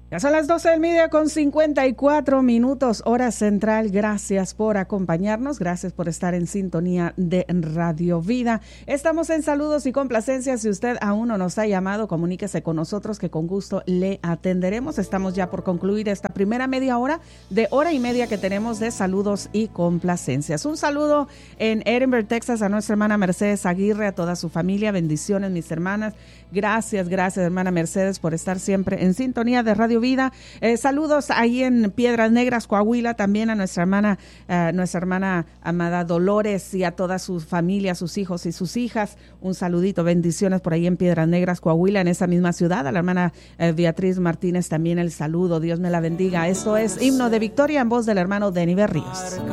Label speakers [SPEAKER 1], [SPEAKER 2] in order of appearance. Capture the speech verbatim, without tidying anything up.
[SPEAKER 1] Ya son las doce del mediodía con cincuenta y cuatro minutos, hora central. Gracias por acompañarnos, gracias por estar en sintonía de Radio Vida. Estamos en saludos y complacencias. Si usted aún no nos ha llamado, comuníquese con nosotros que con gusto le atenderemos. Estamos ya por concluir esta primera media hora de hora y media que tenemos de saludos y complacencias. Un saludo en Edinburgh, Texas, a nuestra hermana Mercedes Aguirre, a toda su familia. Bendiciones, mis hermanas. Gracias, gracias, hermana Mercedes, por estar siempre en sintonía de Radio Vida. Eh, saludos ahí en Piedras Negras, Coahuila, también a nuestra hermana, uh, nuestra hermana amada Dolores y a toda su familia, sus hijos y sus hijas. Un saludito, bendiciones por ahí en Piedras Negras, Coahuila, en esa misma ciudad. A la hermana eh, Beatriz Martínez también el saludo. Dios me la bendiga. Esto es Himno de Victoria en voz del hermano Denny Berríos.